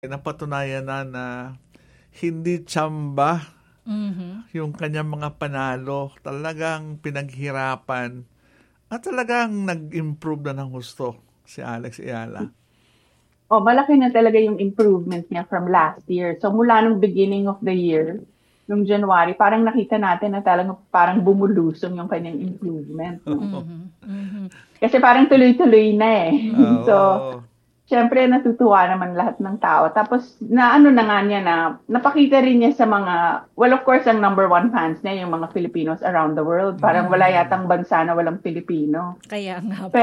napatunayan na hindi tsamba yung kanyang mga panalo. Talagang pinaghirapan at talagang nag-improve na ng gusto si Alex Ayala. Malaki na talaga yung improvement niya from last year. So mula nung beginning of the year, nung January, parang nakita natin na talagang parang bumulusong yung kanyang improvement. No? Kasi parang tuloy-tuloy na eh. So, syempre natutuwa naman lahat ng tao. Tapos, na nga niya na, napakita rin niya sa mga, well, of course, ang number one fans niya, yung mga Filipinos around the world. Parang wala yatang bansa na walang Pilipino. Kaya nga po.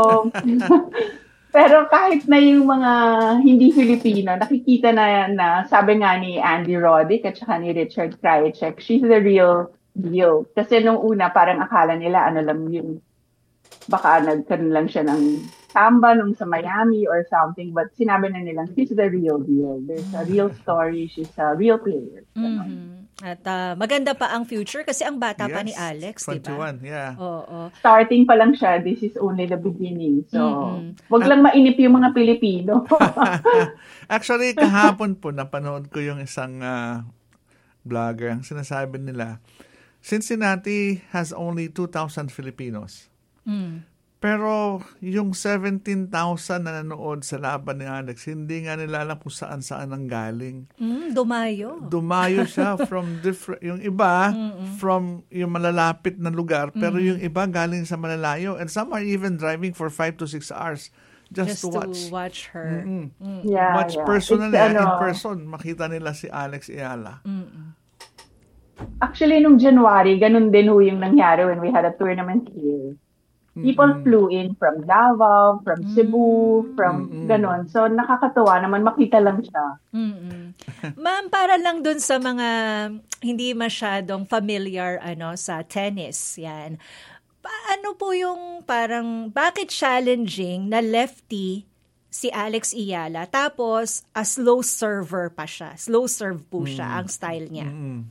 Pero kahit na yung mga hindi Filipino, nakikita na sabi nga ni Andy Roddick at saka ni Richard Krajicek, she's the real deal. Kasi nung una, parang akala nila, lang yung, baka nagkaroon lang siya ng tamba nung sa Miami or something, but sinabi na nilang, she's the real deal. There's a real story, she's a real player. At maganda pa ang future kasi ang bata pa ni Alex, 21, diba? yeah. Oo. Starting pa lang siya, this is only the beginning. So, wag lang mainip yung mga Pilipino. Actually, kahapon po, napanood ko yung isang vlogger. Ang sinasabi nila, Cincinnati has only 2,000 Filipinos. Pero yung 17,000 na nanood sa laban ni Alex, hindi nga nila alam kung saan-saan ang galing. Dumayo. Dumayo siya from different, yung iba from yung malalapit na lugar, pero yung iba galing sa malalayo. And some are even driving for 5 to 6 hours just to watch her. Yeah, personally, in person, makita nila si Alex Ayala. Actually, nung January, ganun din yung nangyari when we had a tournament here. People flew in from Davao, from Cebu, from ganun. So, nakakatuwa naman, makita lang siya. Ma'am, para lang dun sa mga hindi masyadong familiar sa tennis, yan. Ano po yung parang, bakit challenging na lefty si Alex Ayala, tapos a slow server pa siya. Slow serve po siya, ang style niya.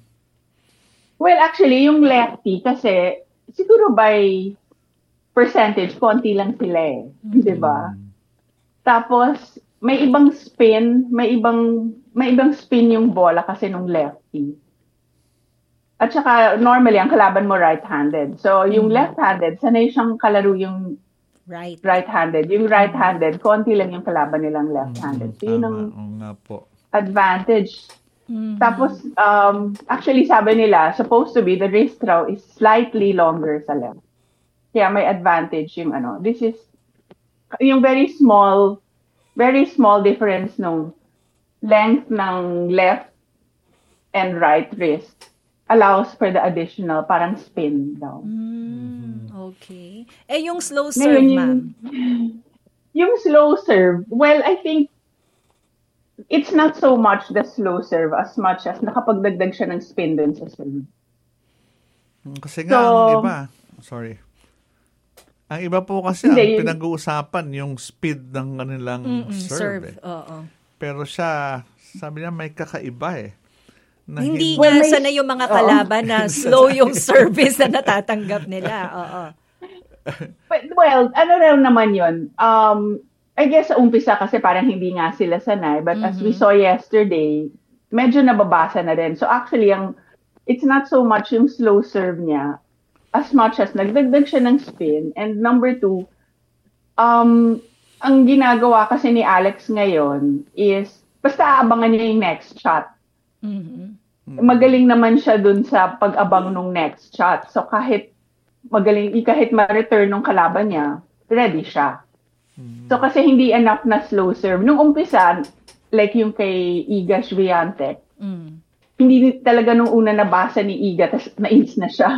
Well, actually, yung lefty, kasi siguro by percentage, konti lang sila eh. Diba? Tapos, may ibang spin, may ibang spin yung bola kasi nung lefty. At saka, normally, ang kalaban mo right-handed. So, yung left-handed, sanay siyang kalaro yung right-handed. Yung right-handed, konti lang yung kalaban nilang left-handed. So, yun ang advantage. Tapos, actually, sabi nila, supposed to be, the wrist throw is slightly longer sa left. Kaya may advantage yung this is yung very small difference nung length ng left and right wrist allows for the additional parang spin daw. Okay. Yung slow serve, ma'am? Yung slow serve, well, I think it's not so much the slow serve as much as nakapagdagdag siya ng spin din sa serve. Kasi nga, ang iba, sorry. Ang iba po kasi ang pinag-uusapan yung speed ng kanilang serve. Pero siya, sabi niya may kakaiba eh. Hindi nga sana yung mga kalaban na slow yung service na natatanggap nila. But, well, naman yun? I guess sa umpisa kasi parang hindi nga sila sanay. But as we saw yesterday, medyo nababasa na rin. So actually, it's not so much yung slow serve niya as much as nagdagdag siya ng spin. And number 2, ang ginagawa kasi ni Alex ngayon is, basta aabangan niya yung next shot. Magaling naman siya dun sa pag-abang nung next shot. So kahit ma-return nung kalaban niya, ready siya. So kasi hindi enough na slow serve. Nung umpisa, like yung kay Iga Swiatek, hindi talaga nung una nabasa ni Iga, tapos nainis na siya.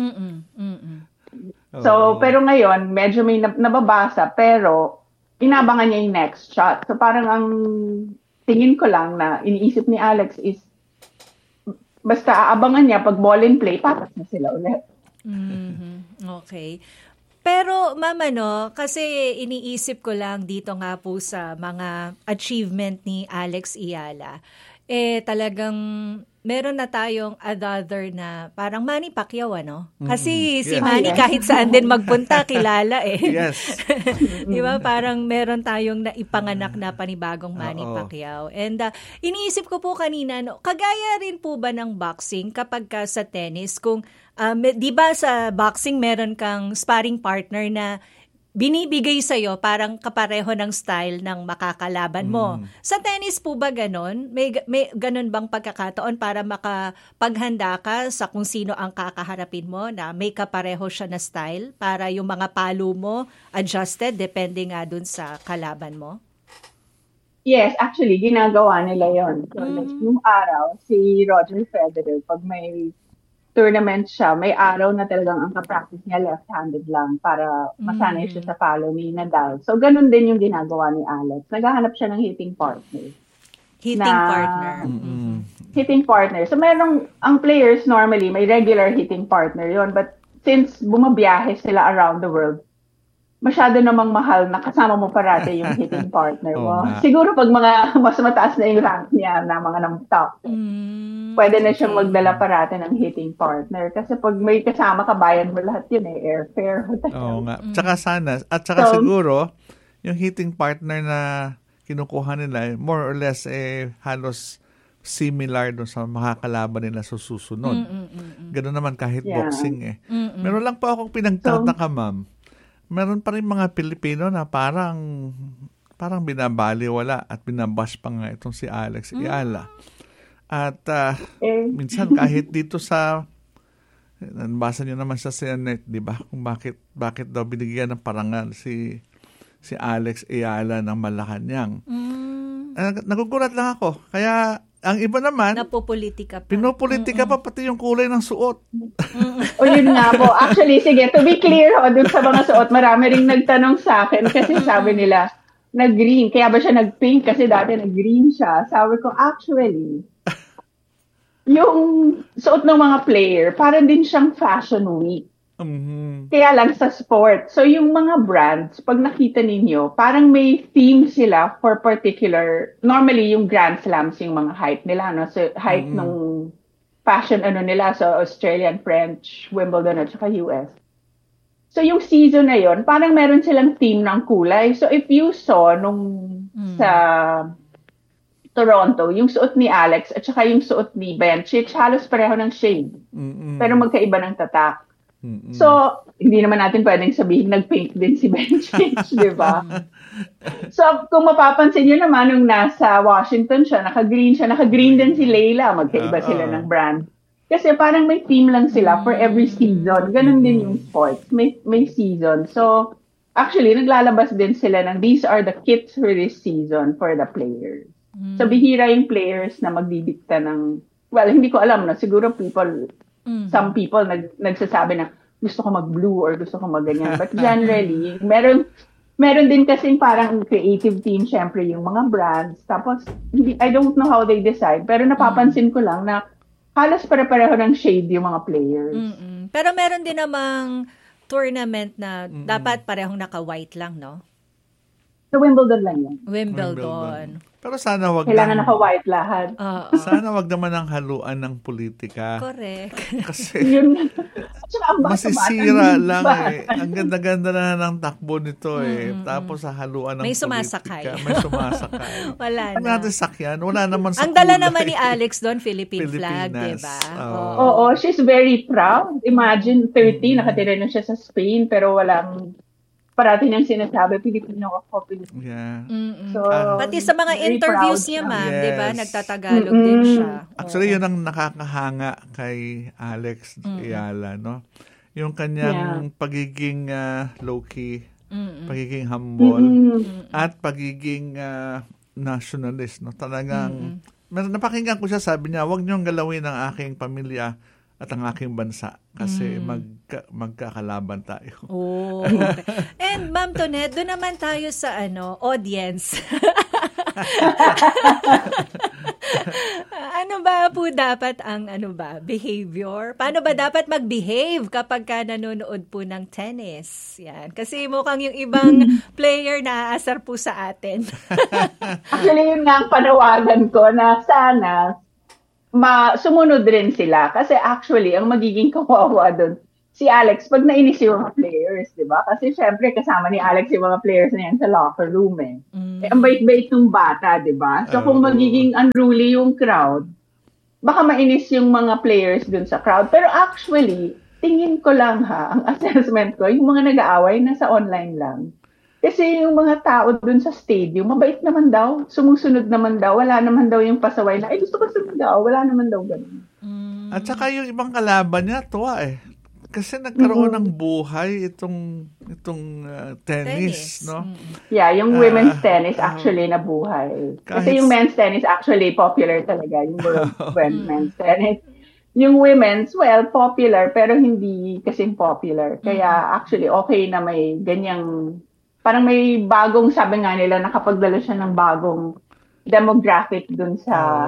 So, pero ngayon, medyo may nababasa, pero inabangan niya yung next shot. So, parang ang tingin ko lang na iniisip ni Alex is, basta aabangan niya, pag ball in play, patas na sila ulit. Okay. Pero, ma'am, kasi iniisip ko lang dito nga po sa mga achievement ni Alex Ayala, talagang meron na tayong another na parang Manny Pacquiao, ano? Kasi si Yes. Manny kahit saan din magpunta, kilala eh. Yes. Di ba? Parang meron tayong naipanganak na panibagong Manny Oo. Pacquiao. And iniisip ko po kanina, no, kagaya rin po ba ng boxing kapag ka sa tennis, kung di ba sa boxing meron kang sparring partner na binibigay sa'yo parang kapareho ng style ng makakalaban mo. Sa tennis po ba ganon? May ganon bang pagkakataon para makapaghanda ka sa kung sino ang kakaharapin mo na may kapareho siya na style para yung mga palo mo adjusted depende nga dun sa kalaban mo? Yes, actually, ginagawa nila yon. So, nung araw, si Roger Federer, pag may tournament siya, may araw na talagang ang kapractice niya left-handed lang para masanay siya sa palo ni Nadal. So, ganun din yung ginagawa ni Alex. Naghahanap siya ng hitting partner. Hitting partner. So, ang players normally, may regular hitting partner yon. But since bumabiyahe sila around the world, masyado namang mahal na kasama mo parati yung hitting partner mo. Siguro pag mga mas mataas na yung rank niya na mga top, pwede na siyang magdala parati ng hitting partner. Kasi pag may kasama ka, bayan mo lahat yun eh. Airfare, hotel. Oo nga. Tsaka siguro, yung hitting partner na kinukuha nila, more or less, halos similar doon sa makakalaban nila sa susunod. Ganun naman kahit boxing eh. Meron lang po akong pinagtataka, ma'am. Meron pa rin mga Pilipino na parang binabaliwala at binabash pa nga itong si Alex Ayala. At minsan kahit dito sa nabasa niyo naman sa net, 'di ba? Kung bakit daw binigyan ng parangal si Alex Ayala ng Malacanang. Nagugulat lang ako. Kaya ang iba naman, napopolitika pa. Pinopolitika pa pati yung kulay ng suot. O yun nga po. Actually, sige, to be clear, dun sa mga suot, marami ring nagtanong sa akin kasi sabi nila, nag-green. Kaya ba siya nag-pink? Kasi dati nag-green siya. Sabi ko, actually, yung suot ng mga player, parang din siyang fashion week. Kaya lang sa sport. So yung mga brands, pag nakita ninyo, parang may theme sila for particular, normally yung Grand Slams, yung mga hype nila, no? So hype nung fashion nila, so Australian, French, Wimbledon at saka US. So yung season na yon, parang meron silang theme ng kulay. So if you saw sa Toronto, yung suot ni Alex at saka yung suot ni Bencic, halos pareho ng shade. Pero magkaiba ng tatak. So, hindi naman natin pwedeng sabihin nag-pink din si Bencic, di ba? So, kung mapapansin nyo naman, nung nasa Washington siya, naka-green din si Layla, magkaiba sila ng brand. Kasi parang may theme lang sila for every season. Ganun din yung sports. May season. So, actually, naglalabas din sila ng these are the kits for this season for the players. So, bihira yung players na magdidikta ng, well, hindi ko alam, no? Siguro some people nagsasabi na gusto ko mag-blue or gusto ko mag-ganyan. But generally, meron din kasing parang creative team, syempre, yung mga brands. Tapos, I don't know how they decide. Pero napapansin ko lang na halos pare-pareho ng shade yung mga players. Pero meron din namang tournament na dapat parehong naka-white lang, no? Sa Wimbledon lang yan. Wimbledon. Pero sana wag kailangan naka-white lahat. Sana wag naman ang haluan ng politika. Correct. Kasi masisira lang eh. Ang ganda-ganda na ng takbo nito eh. Tapos sa haluan ng politika. May sumasakay. Wala na. Ang natin sakyan, wala naman sa ang dala naman ni Alex doon, Philippine flag, diba? Oo, she's very proud. Imagine, 30, nakatira na siya sa Spain, pero parati niyang sinasabi, Pilipino ako, Pilipino. Yeah. So, pati sa mga interviews niya, ma'am, di ba? Nagtatagalog din siya. Actually, yun ang nakakahanga kay Alex Ayala, no? Yung kanyang pagiging low-key, pagiging humble, at pagiging nationalist, no? Talagang, napakinggan ko siya, sabi niya, huwag niyong galawin ang aking pamilya at ang aking bansa kasi magkakalaban tayo. Oh, okay. And Ma'am Tonette, doon naman tayo sa audience. Ano ba po dapat ang behavior? Paano ba dapat mag-behave kapag ka nanonood po ng tennis? Yan. Kasi mukhang yung ibang player na aasar po sa atin. Actually, yun nga ang panawagan ko na sana sumunod rin sila. Kasi actually, ang magiging kawawa doon, si Alex, pag nainis yung mga players, di ba? Kasi syempre, kasama ni Alex yung mga players na yan sa locker room eh. Ang bait-bait ng bata, di ba? So kung magiging unruly yung crowd, baka mainis yung mga players dun sa crowd. Pero actually, tingin ko lang ang assessment ko, yung mga nag-aaway nasa online lang. Kasi yung mga tao dun sa stadium, mabait naman daw, sumusunod naman daw, wala naman daw yung pasaway na, gusto ko sumigaw, wala naman daw ganun. At saka yung ibang kalaban niya, tuwa eh. Kasi nagkaroon ng buhay itong tennis, no? Yeah, yung women's tennis actually nabuhay. Kasi yung men's tennis actually popular talaga, yung men's tennis. Yung women's, well, popular, pero hindi kasing popular. Kaya actually okay na may ganyang, parang may bagong, sabi nga nila, nakapagdala siya ng bagong demographic dun sa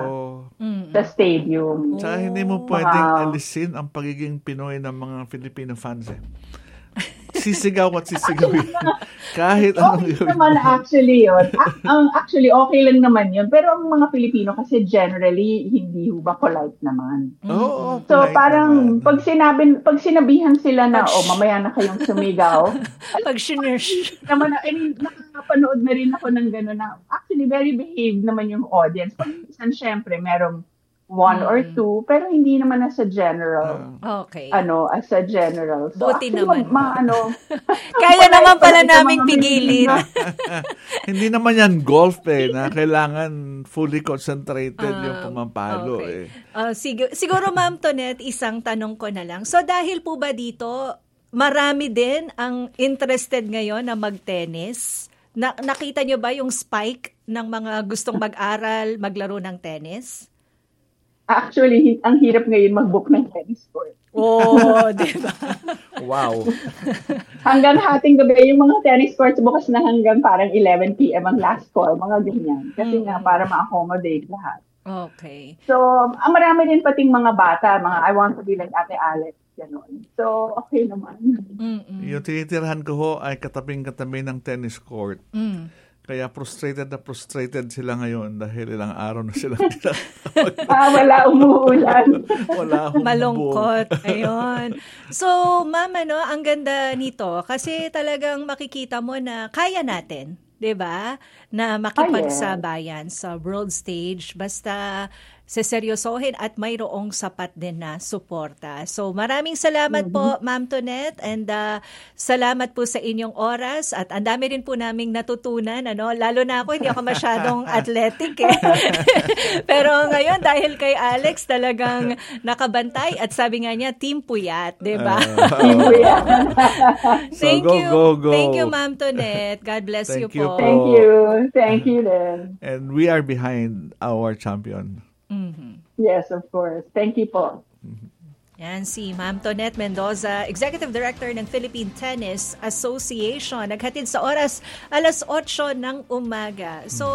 stadium. Tsaka hindi mo pwedeng alisin ang pagiging Pinoy ng mga Filipino fans eh. Sisigaw at sisigawin. Kahit anong okay naman actually yun. Actually, okay lang naman yun. Pero ang mga Pilipino kasi generally, hindi ba polite naman. Oo, so polite parang naman. pag sinabihan sila na, mamaya na kayong sumigaw. Pag sinersh. Nakapanood na rin ako ng gano'n na actually very behaved naman yung audience. Pag minsan syempre merong one or two, pero hindi naman as a general. Okay. As a general. So, buti naman. Kaya naman pala naming pigilin. Hindi naman yan golf na kailangan fully concentrated yung pumapalo okay. Siguro Ma'am Tonette, isang tanong ko na lang. So dahil po ba dito, marami din ang interested ngayon na mag-tennis? Nakita nyo ba yung spike ng mga gustong mag-aral, maglaro ng tennis? Actually, ang hirap ngayon mag-book ng tennis court. Diba? Wow. Hanggang hating gabi, yung mga tennis courts bukas na hanggang parang 11 p.m. ang last call, mga ganyan. Kasi nga, para ma-accommodate lahat. Okay. So, ang marami din pating mga bata, mga I want to be like Ate Alex, gano'n. So, okay naman. Yung tinitirahan ko ho ay katabing-katabi ng tennis court. Kaya frustrated sila ngayon dahil ilang araw na sila wala umuulan. Wala malungkot. Ayun. So, Ma'am, ang ganda nito kasi talagang makikita mo na kaya natin, 'di ba? Na makipagsabayan sa world stage basta seseryosohin at mayroong sapat din na suporta. So maraming salamat po Ma'am Tonette and salamat po sa inyong oras at ang dami rin po naming natutunan, lalo na ako hindi ako masyadong athletic pero ngayon dahil kay Alex talagang nakabantay at sabi nga niya team puyat, 'di ba? Team puyat. Thank so, you. Go. Thank you Ma'am Tonette. God bless you po. Thank you then. And we are behind our champion. Yes, of course. Thank you po. Yan si Ma'am Tonette Mendoza, Executive Director ng Philippine Tennis Association. Naghatid sa oras 8:00 ng umaga. So,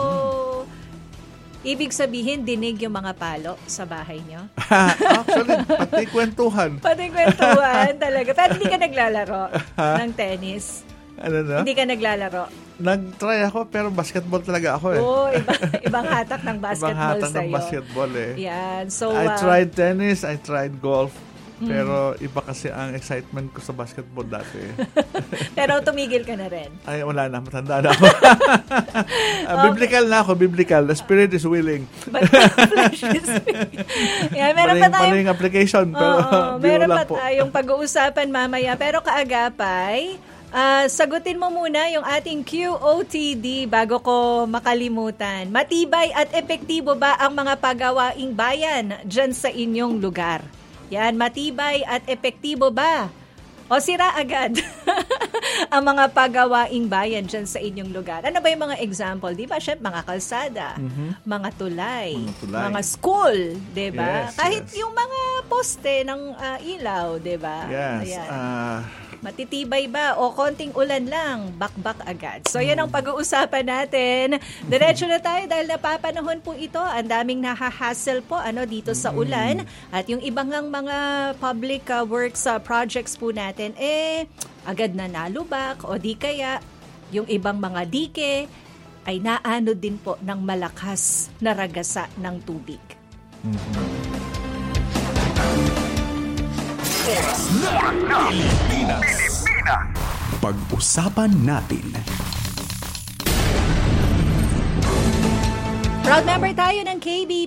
ibig sabihin, dinig yung mga palo sa bahay nyo? Actually, pati kwentuhan. Talaga. Pero hindi ka naglalaro ng tennis. Ano na? Hindi ka naglalaro. Nag-try ako, pero basketball talaga ako Ibang hatak ng basketball sa'yo. Ibang hatak ng basketball Yan. So, I tried tennis, I tried golf, pero iba kasi ang excitement ko sa basketball dati. Pero tumigil ka na rin. Ay, wala na. Matanda na ako. Biblical na ako, biblical. The spirit is willing. But the flesh is weak. Meron pa tayong application, pero meron pa tayong pag-uusapan mamaya. Pero kaagapay, sagutin mo muna yung ating QOTD bago ko makalimutan. Matibay at epektibo ba ang mga pagawaing bayan dyan sa inyong lugar? Yan, matibay at epektibo ba? O sira agad ang mga pagawaing bayan dyan sa inyong lugar? Ano ba yung mga example? Di ba? Siyempre, mga kalsada, mga tulay, mga school, di ba? Yes, kahit yung mga poste ng ilaw, di ba? Yes. Matitibay ba o konting ulan lang, bakbak agad. So yan ang pag-uusapan natin. Diretso na tayo dahil napapanahon po ito. Ang daming nahahassle po dito sa ulan at yung ibang mga public works projects po natin agad na nalubak o di kaya yung ibang mga dike ay naano din po ng malakas na ragasa ng tubig. Pilipinas. Pag-usapan natin. Proud member tayo ng KBP